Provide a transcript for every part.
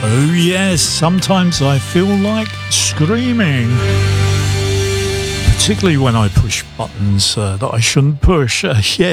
Oh yes, sometimes I feel like screaming. Particularly when I push buttons that I shouldn't push.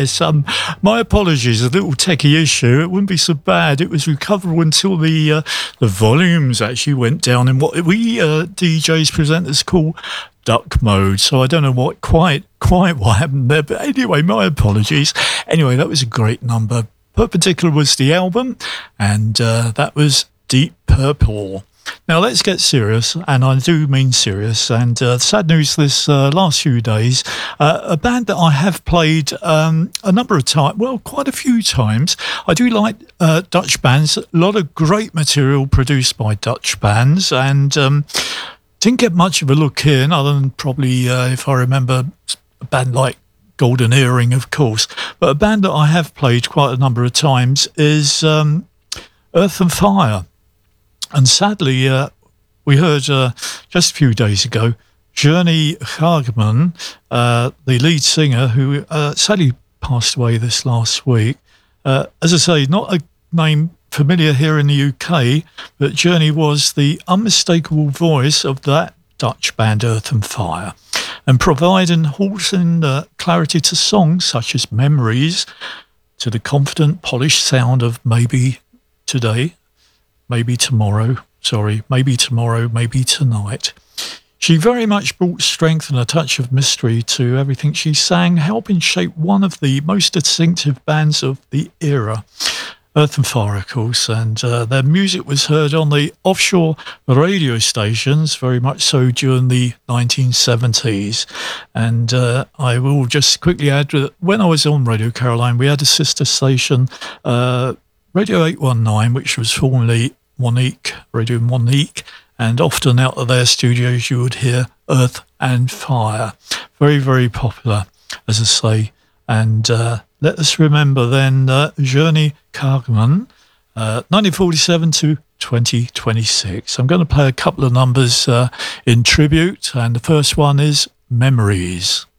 My apologies, a little techie issue. It wouldn't be so bad. It was recoverable until the volumes actually went down in what we DJs presenters call duck mode. So I don't know what quite what happened there. But anyway, my apologies. Anyway, that was a great number. Perpendicular was the album, and that was Deep Purple. Now let's get serious, and I do mean serious. And sad news this last few days, a band that I have played a number of times, well, quite a few times. I do like Dutch bands, a lot of great material produced by Dutch bands, and didn't get much of a look in, other than probably, if I remember, a band like Golden Earring, of course. But a band that I have played quite a number of times is Earth and Fire. And sadly, we heard just a few days ago, Journey Hageman, the lead singer, who sadly passed away this last week. As I say, not a name familiar here in the UK, but Journey was the unmistakable voice of that Dutch band Earth and Fire, and providing halting clarity to songs such as Memories, to the confident, polished sound of Maybe Today, Maybe Tomorrow, maybe tomorrow, maybe tonight. She very much brought strength and a touch of mystery to everything she sang, helping shape one of the most distinctive bands of the era, Earth and Fire, of course, and their music was heard on the offshore radio stations, very much so during the 1970s. And I will just quickly add that when I was on Radio Caroline, we had a sister station, Radio 819, which was formerly Monique, Radio Monique, and often out of their studios you would hear Earth and Fire. Very, very popular, as I say. And let us remember then Journey Hageman, 1947 to 2026. I'm going to play a couple of numbers in tribute, and the first one is Memories.